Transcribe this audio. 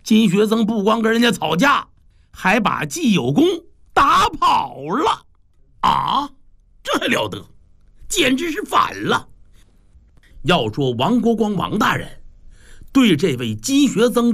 金学增不光跟人家吵架，还把季有功打跑了啊！这还了得，简直是反了。要说王国光王大人对这位金学增